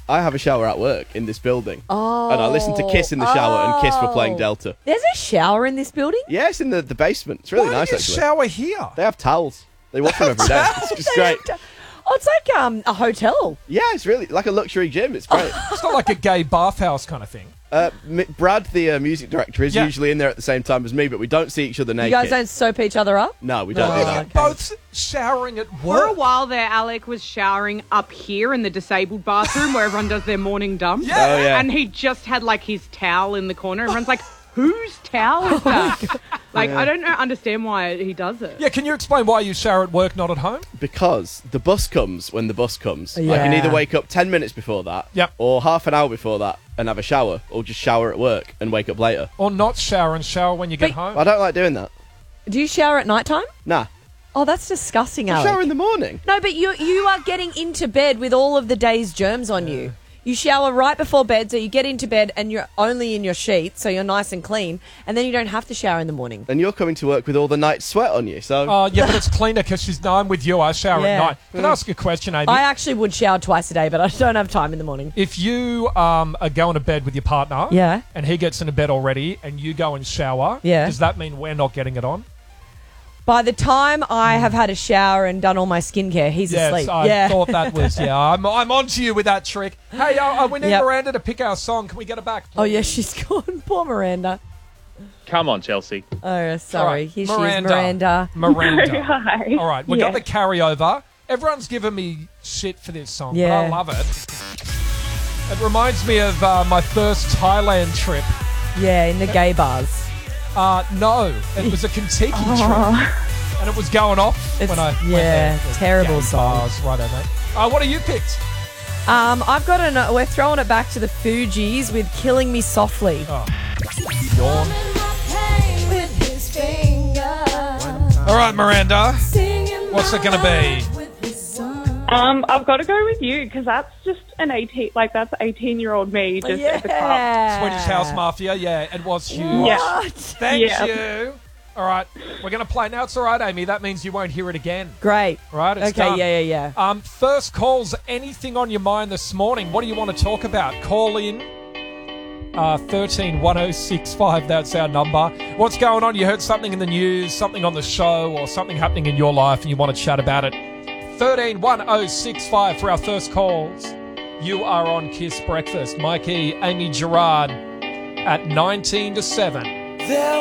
I have a shower at work in this building. Oh. And I listen to Kiss in the shower, and Kiss were playing Delta. There's a shower in this building? Yeah, it's in the basement. It's really Why nice, do you actually. shower here? They have towels. They wash them every day. It's just great. Oh, it's like a hotel. Yeah, it's really like a luxury gym. It's great. It's not like a gay bathhouse kind of thing. Brad, the music director, is Yeah. usually in there at the same time as me, but we don't see each other naked. You guys don't soap each other up? No, we don't do You're that. both showering at For a work. while there, Alec was showering up here in the disabled bathroom where everyone does their morning dump. Yeah. Oh, yeah. And he just had like his towel in the corner. Everyone's like, whose towel is that? Like, I don't understand why he does it. Yeah, can you explain why you shower at work, not at home? Because the bus comes when the bus comes. I Yeah. can either wake up 10 minutes before that, Yep. or half an hour before that and have a shower, or just shower at work and wake up later. Or not shower and shower when you get But- home? I don't like doing that. Do you shower at night time? Nah. Oh, that's disgusting, I Alec. shower in the morning. No, but you are getting into bed with all of the day's germs on you. You shower right before bed, so you get into bed and you're only in your sheets, so you're nice and clean, and then you don't have to shower in the morning. And you're coming to work with all the night sweat on you, so... Oh, yeah, but it's cleaner because I'm with you. I shower Yeah. at night. Can I ask you a question, Amy? I actually would shower twice a day, but I don't have time in the morning. If you are going to bed with your partner, Yeah. and he gets into bed already, and you go and shower, Yeah. does that mean we're not getting it on? By the time I have had a shower and done all my skincare, he's Yes, asleep. I thought that was, I'm on to you with that trick. Hey, we need Yep. Miranda to pick our song. Can we get her back, please? Oh, yeah, she's gone. Poor Miranda. Come on, Chelsea. Oh, sorry. All right, Here she is, Miranda. Miranda. Hi. All right, we Yeah. got the carryover. Everyone's giving me shit for this song, Yeah. but I love it. It reminds me of my first Thailand trip. Yeah, in the gay bars. No, it was a Kentucky trip. And it was going off when I went there. It was terrible gay song. bars, righto, mate. What have you picked? I've got we're throwing it back to the Fugees with Killing Me Softly. Oh, yawn. All right, Miranda. What's it going to be? I've got to go with you because that's just that's 18-year-old me just at the club. Swedish House Mafia, yeah, it was huge. Yeah. Thank Yeah. you. All right, we're going to play. Now, it's all right, Amy. That means you won't hear it again. Great. Right, it's Okay, done. yeah. First calls, anything on your mind this morning? What do you want to talk about? Call in 131065, that's our number. What's going on? You heard something in the news, something on the show, or something happening in your life and you want to chat about it? 131065 for our first calls. You are on Kiss Breakfast. Mikey, Amy Gerard at 19 to 7. There